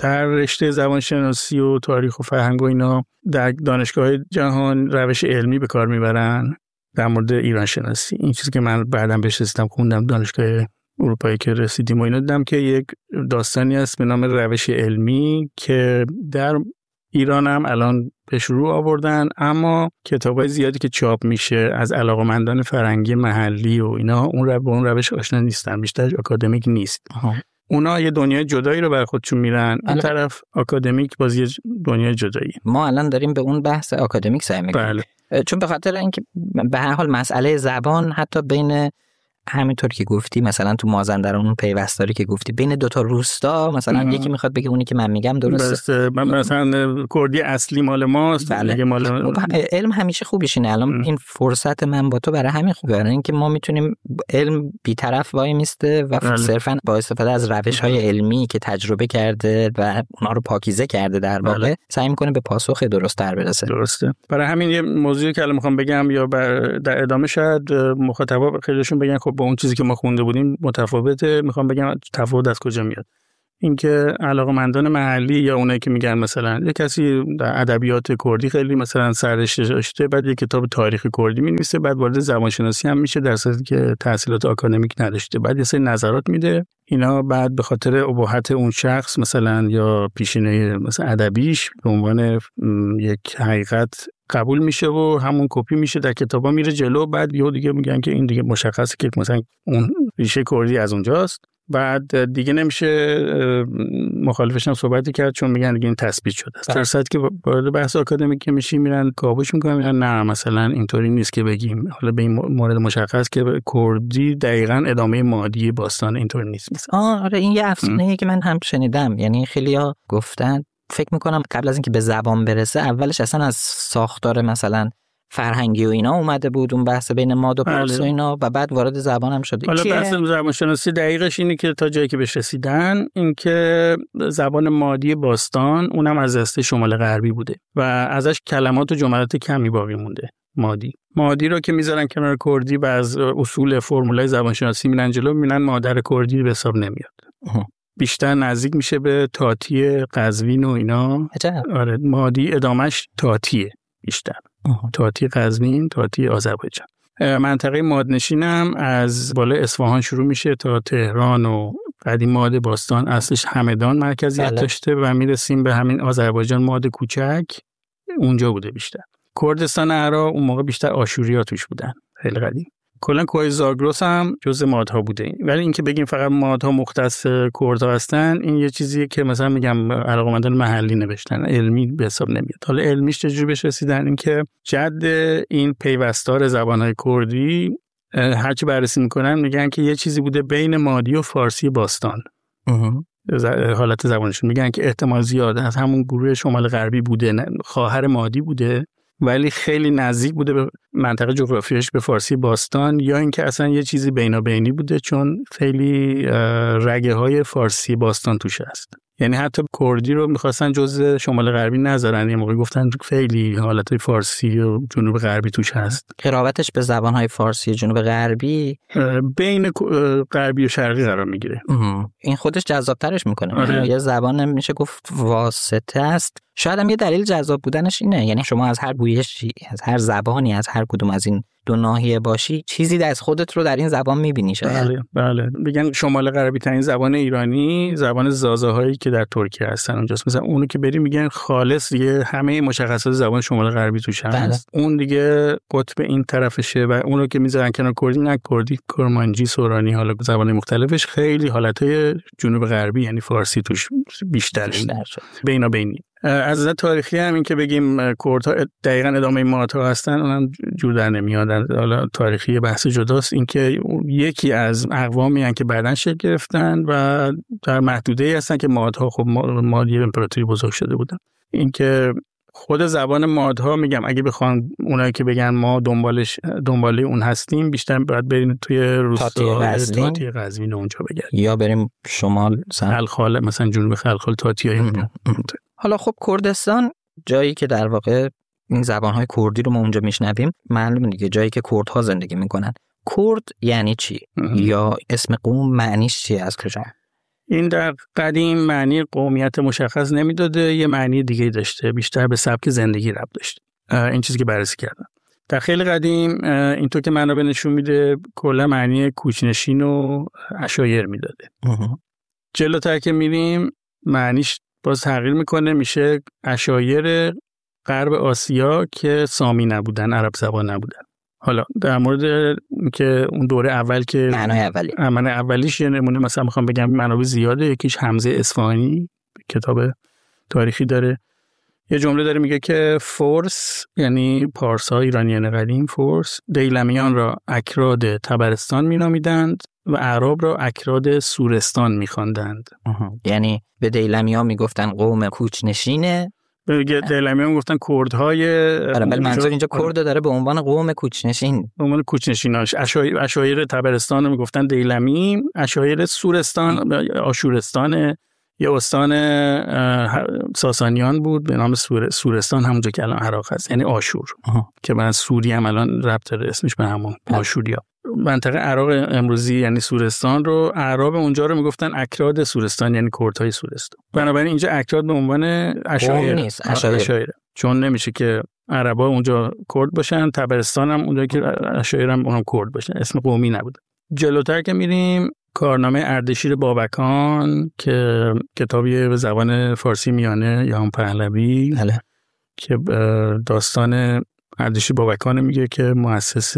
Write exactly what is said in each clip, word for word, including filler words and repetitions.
در رشته زبانشناسی و تاریخ و فرهنگ و اینا در دانشگاه جهان روش علمی به کار میبرن در مورد ایران شناسی. این چیزی که من بعداً بهش رسیدم خوندم دانشگاه اروپایی که رسیدیم و اینا، دیدم که یک داستانی هست به نام روش علمی که در ایران هم الان به شروع آوردن، اما کتابای زیادی که چاپ میشه از علاقه‌مندان فرهنگی محلی و اینا اون رو به اون روش آشنا نیستن، بیشتر آکادمیک نیست. آها. اونا یه دنیای جدایی رو بر خودشون میرن، این طرف آکادمیک بازی دنیای جدایی. ما الان داریم به اون بحث آکادمیک سعی میکنیم. بله. چون به خاطر اینکه به هر حال مسئله زبان حتی بین همینطور که گفتی مثلا تو مازندران اون پیوستاری که گفتی بین دوتا روستا مثلا ام. یکی میخواد بگه اونی که من میگم درسته، مثلا کردی اصلی مال ماست. بله. مال علم همیشه خوبیش اینه. الان ام. این فرصت من با تو برای همین خوبه، برای اینکه ما میتونیم علم بی‌طرف وای میسته و بله. صرفا با استفاده از روش‌های علمی که تجربه کرده و اونا رو پاکیزه کرده در واقع بله. سعی میکنه به پاسخ درست تر برسه. درسته. برای همین یه موضوعی که الان میخوام بگم یا در ادامه شاید مخاطبا خیلیشون بگن خب با اون چیزی که ما خونده بودیم متفاوته. میخوام بگم تفاوت از کجا میاد. اینکه علاقه‌مندان محلی یا اونایی که میگن مثلا یه کسی در ادبیات کردی خیلی مثلا سررشته داشته، بعد یه کتاب تاریخ کردی می‌نویسه، بعد وارد زبانشناسی هم میشه در صورتی که تحصیلات آکادمیک نداشته، بعد یه سری نظرات میده، اینا بعد به خاطر ابهت اون شخص مثلا یا پیشینه مثلا ادبیش به عنوان یک حقیقت قبول میشه و همون کپی میشه در کتابا میره جلو. بعد یهو دیگه میگن که این دیگه مشخصه که مثلا اون ریشه کردی از اونجاست، بعد دیگه نمیشه مخالفش هم صحبتی کرد چون میگن دیگه این تثبیت شده است. در صورتی که وارد بحث آکادمیک که میشی میرن کاوش میکنن، میگن نه مثلا اینطوری نیست که بگیم حالا به این مورد مشخص که کردی دقیقاً ادامه مادی باستان اینطوری نیست مثلا. آه آره این یه افسانه‌ایه که من هم شنیدم، یعنی خیلی‌ها گفتن فکر میکنم قبل از اینکه به زبان برسه اولش اصلا از ساختار مثلا فرهنگی و اینا اومده بود اون بحث بین ماد و پارس و اینا و بعد وارد زبان هم شده. حالا بحث زبانشناسی دقیقش اینه که تا جایی که بهش رسیدن این که زبان مادی باستان اونم از دسته شمال غربی بوده و ازش کلمات و جملات کمی باقی مونده. مادی مادی رو که میذارن کنار کردی و از اصول فرمولای زبانشناسی میرن جلو، میبینن مادر کردی به حساب نمیاد. اه. بیشتر نزدیک میشه به تاتی قزوین و اینا. عجب. آره مادی ادامش تاتیه بیشتر. آه. تاتی قزوین، تاتی آذربایجان. منطقه مادنشینم از بالای اصفهان شروع میشه تا تهران و قدیم ماد باستان اصلش همدان مرکزیت بله. داشته و میرسیم به همین آذربایجان ماد کوچک اونجا بوده بیشتر. کردستان عراق اون موقع بیشتر آشوریا توش بودن خیلی قدیم. کلا کوه زاگرس هم جزء مادها بوده، ولی اینکه بگیم فقط مادها مختص کردها هستن این یه چیزیه که مثلا میگم علاقه‌مندان محلی نوشتن، علمی به حساب نمیاد. حالا علمیش چجوری بهش رسیدن؟ این که جد این پیوستار زبان‌های کردی هرچی بررسی میکنن میگن که یه چیزی بوده بین مادی و فارسی باستان. حالت زبانشون میگن که احتمال زیاده از همون گروه شمال غربی بوده، خواهر مادی بوده ولی خیلی نزدیک بوده به منطقه جغرافیایش به فارسی باستان، یا اینکه اصلا یه چیزی بینابینی بوده چون خیلی رگه های فارسی باستان توش هست. یعنی حتی کردی رو میخواستن جزء شمال غربی نذارن، یه موقع گفتن خیلی حالتهای فارسی و جنوب غربی توش هست. قرابتش به زبانهای فارسی جنوب غربی بین غربی و شرقی قرار میگیره. این خودش جذابترش میکنه. آره. یه زبان میشه گفت واسطه است. شاید هم یه دلیل جذاب بودنش اینه، یعنی شما از هر گویشی، از هر زبانی، از هر کدوم از این دو ناحیه باشی چیزی از خودت رو در این زبان میبینی. شاید بله بله. میگن شمال غربی ترین زبان ایرانی زبان زازا هایی که در ترکیه هستن اونجاست. مثلا اونو که بری میگن خالص دیگه همه مشخصات زبان شمال غربی توش هست. بله. اون دیگه قطب این طرفشه و اونو که میذارن کنار کردی، نه کردی، کرمانجی، سورانی، حالا زبان مختلفش خیلی حالتهای جنوب غربی یعنی فارسی توش بیشتر شد. بینابینی. از نظر تاریخی هم این که بگیم کردها دقیقاً ادامه مادها هستن اونم جور در نمیاد. حالا تاریخی بحث جداست. این که یکی از اقوامی هستن که بعداً شکل گرفتن و در محدوده‌ای هستن که مادها خب مادی امپراتوری بزرگ شده بودن. این که خود زبان مادها میگم اگه بخوان اونایی که بگن ما دنبالش دنباله اون هستیم بیشتر باید بریم توی روستا تاتی قزوین اونجا بگردیم یا بریم شمال خلخال مثلا جنوب خلخال تاتیای. حالا خب کردستان جایی که در واقع این زبان‌های کردی رو ما اونجا میشنویم، معلومه دیگه جایی که کردها زندگی میکنن. کرد یعنی چی؟ یا اسم قوم معنیش چیه؟ از کجا؟ این در قدیم معنی قومیت مشخص نمیداده، یه معنی دیگه داشته، بیشتر به سبک زندگی ربط داشته. این چیزی که بررسی کردم در خیلی قدیم اینطور که منابع نشون میده کلا معنی کوچنشین و عشایر میداده. جلوتر که میریم معنیش باز تغییر میکنه، میشه عشایر غرب آسیا که سامی نبودن، عرب زبان نبودن. حالا در مورد که اون دوره اول که معنای اولی معنای اولیش یه نمونه مثلا میخوام بگم منابع زیاده، یکیش حمزه اصفهانی کتاب تاریخی داره، یه جمله داره میگه که فورس یعنی پارسا ایرانیان قدیم، فورس دیلمیان را اکراد طبرستان مینامیدند و اعراب را اکراد سورستان میخواندند. یعنی به دیلمیان میگفتن قوم کوچنشینه، به دیلمیان میگفتن کردهای. آره ولی منظور اینجا کرد داره به عنوان قوم کوچنشین، به عنوان کوچنشیناش. اشایر اشایر طبرستان رو میگفتن دیلمی، اشایر سورستان آشورستان یه استان ساسانیان بود به نام سور... سورستان، همونجا که الان عراق هست، یعنی آشور. آها. که من سوری هم الان ربط داره اسمش به همون آشوریا. منطقه عراق امروزی یعنی سورستان رو اعراب اونجا رو میگفتن اکراد سورستان، یعنی کردهای سورستان. بنابراین اینجا اکراد به عنوان اشایر نیست، اشایر، چون نمیشه که عربا اونجا کرد باشن، طبرستان هم اونجا که اشایر هم اونم کرد باشن، اسم قومی نبوده. جلوتر که میریم کارنامه اردشیر بابکان که کتابی به زبان فارسی میانه یا هم پهلوی بله. که داستان اردشیر بابکان میگه که مؤسس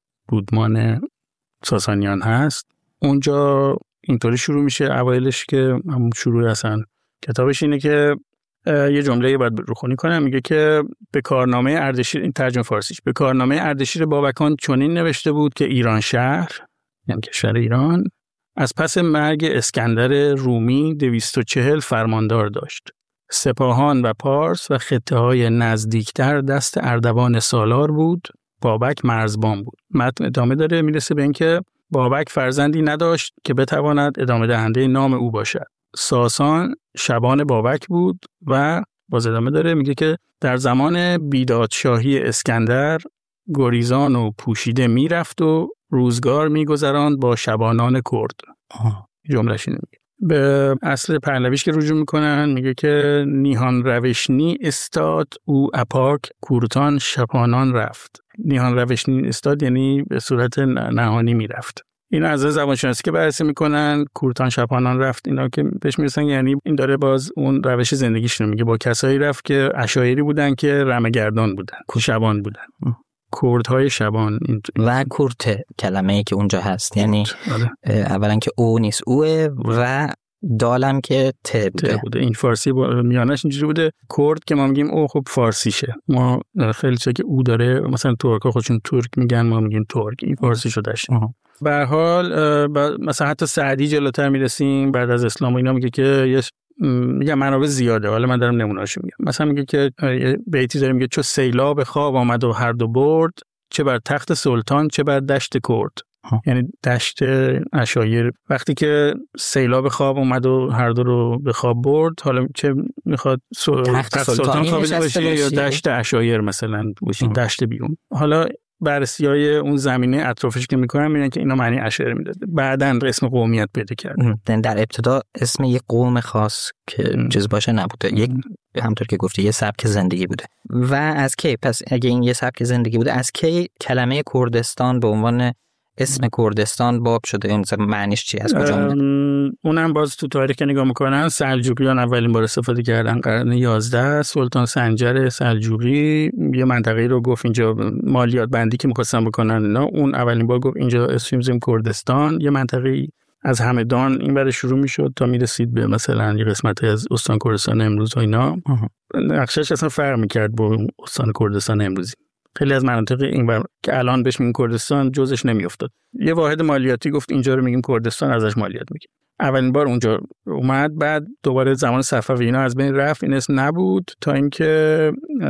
بودمان ساسانیان هست. اونجا اینطوری شروع میشه اوایلش که همون شروع اصلا کتابش اینه که یه جمله باید روخونی کنم، میگه که به کارنامه اردشیر، این ترجمه فارسیش، به کارنامه اردشیر بابکان چنین نوشته بود که ایران شهر یعنی کشور ایران از پس مرگ اسکندر رومی دویست و چهل فرماندار داشت. سپاهان و پارس و خطه های نزدیکتر دست اردوان سالار بود. بابک مرزبان بود. متن ادامه داره، میرسه به اینکه بابک فرزندی نداشت که بتواند ادامه دهنده نام او باشد. ساسان شبان بابک بود و باز ادامه داره میگه که در زمان بیدادشاهی اسکندر گریزان و پوشیده میرفت و روزگار میگذراند با شبانان کرد. جمله‌اش اینه. به اصل پهلویش که رجوع میکنن میگه که نیهان روشنی استاد او اپاک کورتان شپانان رفت. نیهان روشنی استاد یعنی به صورت نهانی میرفت. این از زبان شناسی که بررسی میکنن کورتان شپانان رفت، اینا که بهش میرسن یعنی این داره باز اون روش زندگیش رو میگه، با کسایی رفت که اشایری بودن که رمه‌گردان بودن، شبان بودن، کردهای شبان. و کورت کلمه‌ای که اونجا هست یعنی اولا که او نیست اوه و دالم که ت بوده. بوده. این فارسی با میانش اینجوری بوده. کرد که ما میگیم او خب فارسیشه، ما خیلی چیزا که او داره مثلا ترک‌ها خودشون ترک میگن، ما میگیم ترک، این فارسی شده داشته. به هر حال مثلا حتی سعدی جلوتر میرسیم بعد از اسلام و اینا میگه که یه میگه منابع زیاده، حالا من دارم نمونه‌اشو میگم. مثلا میگه که بیتی داره میگه چو سیلاب خواب آمد و هر دو برد، چه بر تخت سلطان چه بر دشت کرد. یعنی دشت اشایر وقتی که سیلاب خواب اومد و هر دو رو به خواب برد، حالا چه میخواد تخت سلطان خوابیده باشه یا دشت اشایر مثلا باشه، دشت بیرون. حالا بررسی‌های اون زمینه اطرافش که میکنن میگن که اینا معنی اشایر میداده، بعدن اسم قومیت پیدا کرد. در ابتدا اسم یک قوم خاص که چیز باشه نبوده، یک همونطور که گفتی یه سبک زندگی بوده. و از کی پس اگه این یه سبک زندگی بوده، از کی کلمه کردستان به عنوان اسم کردستان باب شده؟ اون معنیش چی، از کجا اومده؟ اونم باز تو تاریخ که نگاه میکنن سلجوقیان اولین بار استفاده کردن قرن یازده. سلطان سنجر سلجوقی یه منطقه‌ای رو گفت اینجا مالیات بندی که می‌خواستن بکنن اینا، اون اولین بار گفت اینجا اسم می‌ذاریم کردستان. یه منطقه‌ای از همدان این برای شروع میشد تا میرسید به مثلا یه قسمتی از استان کردستان امروز و اینا. نقشش اصلا فرق می‌کرد با استان کردستان امروزی. خیلی از مناطق این بر... که الان بهش میگن کردستان جزش نمیافتاد. یه واحد مالیاتی گفت اینجا رو میگیم کردستان، ازش مالیات میگیم. اولین بار اونجا اومد، بعد دوباره زمان صفوی اینا از بین رفت، این اسم نبود تا اینکه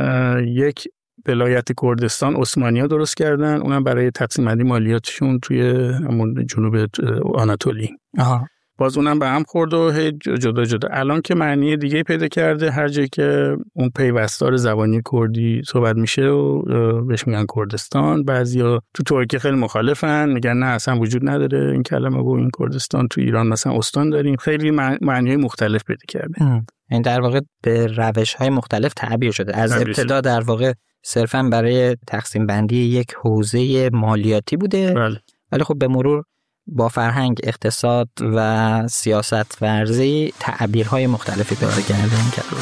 یک ولایت کردستان عثمانی‌ها درست کردن، اونم برای تقسیم بندی مالیاتشون توی همون جنوب آناتولی. آها. باز اونم به هم خورد و هی جدا جدا. الان که معنی دیگه پیدا کرده، هر جایی که اون پیوستار زبانی کردی صحبت میشه و بهش میگن کردستان. بعضیا تو ترکیه خیلی مخالفن، میگن نه اصلا وجود نداره این کلمه و این کردستان. تو ایران مثلا استان داریم. خیلی معنی مختلف پیدا کرده. این در واقع به روش‌های مختلف تعبیر شده. از ابتدا در واقع صرفاً برای تقسیم بندی یک حوزه مالیاتی بوده، بله. ولی خب به مرور با فرهنگ، اقتصاد و سیاست ورزی تعبیرهای مختلفی پیدا کرده این کلمه.